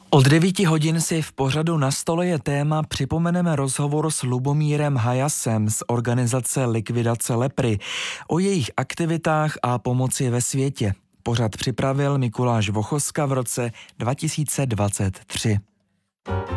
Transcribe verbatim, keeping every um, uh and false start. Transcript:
Od devíti hodin si v pořadu Na stole je téma připomeneme rozhovor s Lubomírem Hayasem z organizace Likvidace lepry o jejich aktivitách a pomoci ve světě. Pořad připravil Mikuláš Vochoska v roce dva tisíce dvacet tři.